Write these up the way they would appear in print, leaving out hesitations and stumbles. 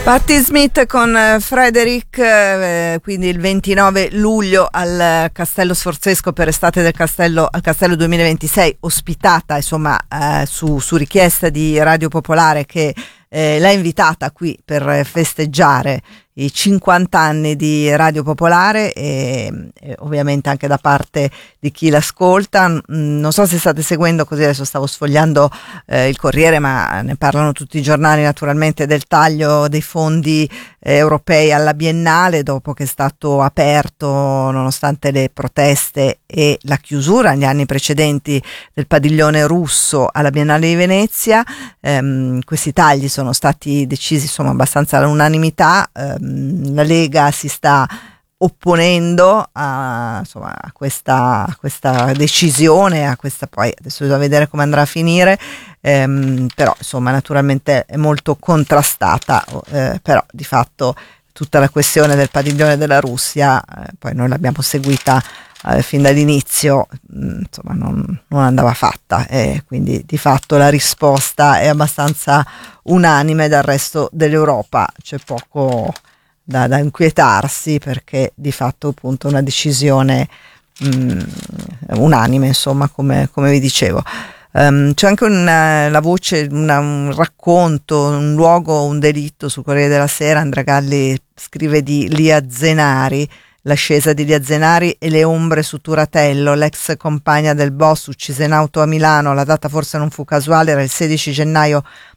Patti Smith con Frederick, quindi il 29 luglio al Castello Sforzesco per Estate del Castello, al Castello 2026, ospitata insomma su richiesta di Radio Popolare, che l'ha invitata qui per festeggiare i 50 anni di Radio Popolare e ovviamente anche da parte di chi l'ascolta. Non so se state seguendo, così adesso stavo sfogliando il Corriere, ma ne parlano tutti i giornali naturalmente, del taglio dei fondi europei alla Biennale, dopo che è stato aperto, nonostante le proteste e la chiusura negli anni precedenti del padiglione russo alla Biennale di Venezia. Questi tagli sono stati decisi insomma abbastanza all'unanimità. La Lega si sta opponendo a questa decisione, a questa, poi adesso bisogna vedere come andrà a finire, però insomma naturalmente è molto contrastata, però di fatto tutta la questione del padiglione della Russia, poi noi l'abbiamo seguita fin dall'inizio, insomma non andava fatta, e quindi di fatto la risposta è abbastanza unanime dal resto dell'Europa. C'è poco da inquietarsi, perché di fatto appunto una decisione unanime, insomma, come vi dicevo. C'è anche la voce, un racconto, un luogo, un delitto sul Corriere della Sera. Andrea Galli scrive di Lia Zenari, l'ascesa di Lia Zenari e le ombre su Turatello, l'ex compagna del boss uccisa in auto a Milano. La data forse non fu casuale, era il 16 gennaio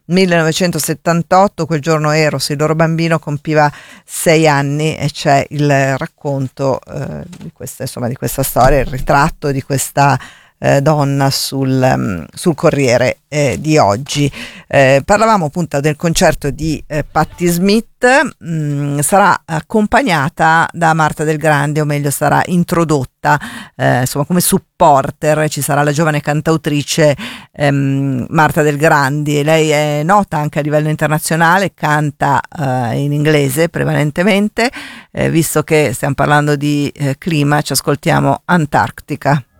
1978, quel giorno Eros, il loro bambino, compiva 6 anni, e c'è il racconto di questa storia, il ritratto di questa donna sul Corriere di oggi. Parlavamo appunto del concerto di Patti Smith. Sarà accompagnata da Marta Del Grande, o meglio sarà introdotta insomma come supporter. Ci sarà la giovane cantautrice Marta Del Grandi. Lei è nota anche a livello internazionale, canta in inglese prevalentemente, visto che stiamo parlando di clima, ci ascoltiamo Antarctica.